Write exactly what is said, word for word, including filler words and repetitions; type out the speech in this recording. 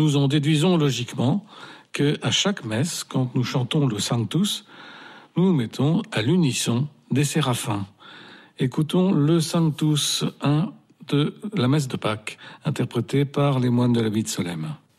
nous en déduisons logiquement que à chaque messe, quand nous chantons le Sanctus, nous nous mettons à l'unisson des séraphins. Écoutons le Sanctus un de la messe de Pâques, interprété par les moines de l'abbaye de Solesmes.